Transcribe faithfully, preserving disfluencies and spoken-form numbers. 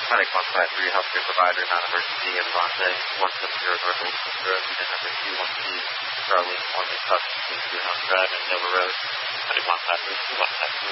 Medic one five three, healthcare provider, non-emergency, Avante, one seven zero North Ocean Road, unit number two one two, Charlie, one eight five two two House Drive, and Nova Road, Medic one five three, two one five three.